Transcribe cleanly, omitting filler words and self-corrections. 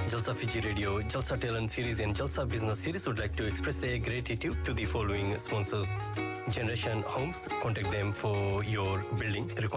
Jalsa Fiji Radio, Jalsa Talent Series and Jalsa Business Series would like to express their gratitude to the following sponsors. Generation Homes, contact them for your building requirements.